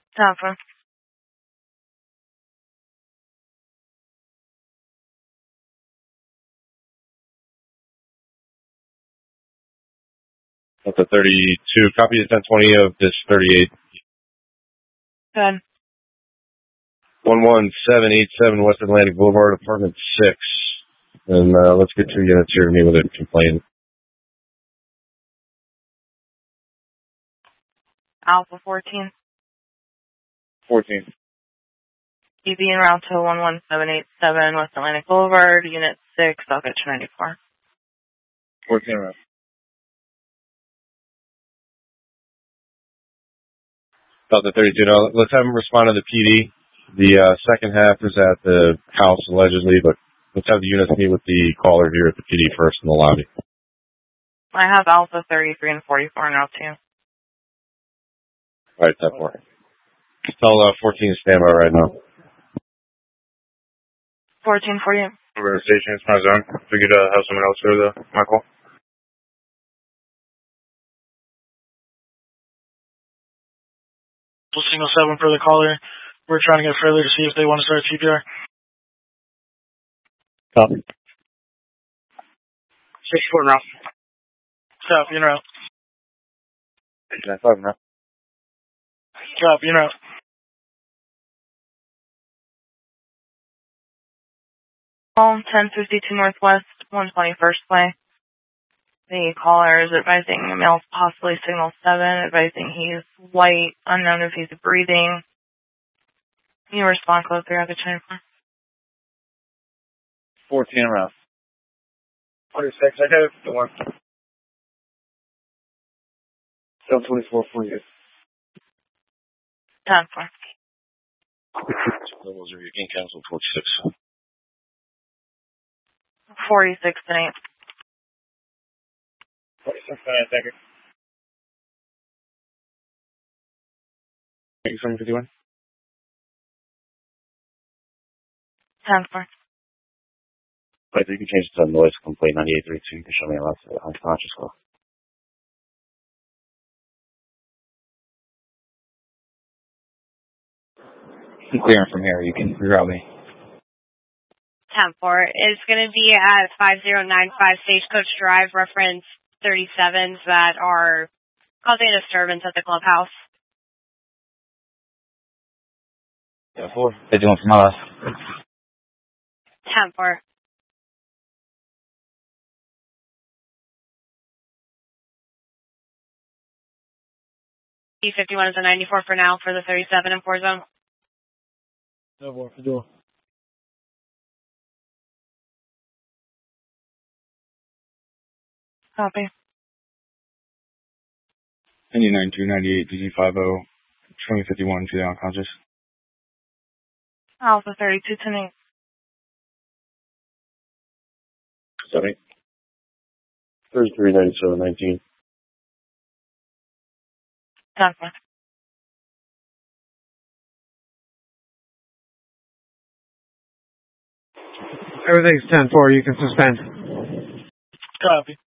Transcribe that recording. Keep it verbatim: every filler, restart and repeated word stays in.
Alpha. That's a thirty-two. Copy of ten twenty of this thirty-eight. Good. one one seven eight seven West Atlantic Boulevard, apartment six. And uh, let's get two units here to meet with a complaint. Alpha fourteen. fourteen. E B en route to one one seven eight seven West Atlantic Boulevard, unit six, I'll get you ninety-four. fourteen route. About the thirty-two. Now, let's have him respond to the P D. The uh, second half is at the house, allegedly, but let's have the units meet with the caller here at the P D first in the lobby. I have Alpha thirty-three and forty-four now, too. All right, ten four. Tell uh, fourteen to stand by right now. fourteen forty. We're at the station. It's my zone. If we could uh, have someone else go to the, my call. Single seven for the caller. We're trying to get further to see if they want to start C P R. Copy. sixty-four now. Copy, in route. ninety-five now. Copy, in route. Call ten fifty-two Northwest, one twenty-first Way. The caller is advising male possibly signal seven, advising he's white, unknown if he's breathing. You respond close three, I'll get you ninety-four. fourteen around. twenty-six, I got it. The one. seven twenty-four for you. ten four. Levels are you can cancel forty-six. forty-six and eight. forty-six and eight, thank you. Thank you, seven fifty-one. ten four. Right, you can change it to noise complaint ninety-eight thirty-two. You can show me a lot of unconscious call. I'm clearing from here. You can reroute me. ten four is going to be at five zero nine five Stagecoach Drive, reference thirty-sevens that are causing a disturbance at the clubhouse. ten four. They're doing from us. ten four. E fifty-one is a ninety-four for now for the thirty-seven and four zone. ten four, for dual. Copy. ninety-nine two ninety-eight D G five zero twenty fifty-one to the unconscious. Alpha thirty-two ten eight. Sorry. thirty-three ninety-seven nineteen. ten four. Everything's ten four. You can suspend. Copy.